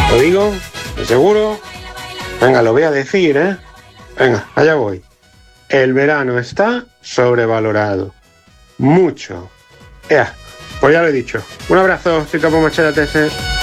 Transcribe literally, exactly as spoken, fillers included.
¿Lo digo? ¿De seguro? Venga, lo voy a decir, ¿eh? Venga, allá voy. El verano está sobrevalorado. Mucho. Ea, pues ya lo he dicho. Un abrazo, soy Capo Machete T S.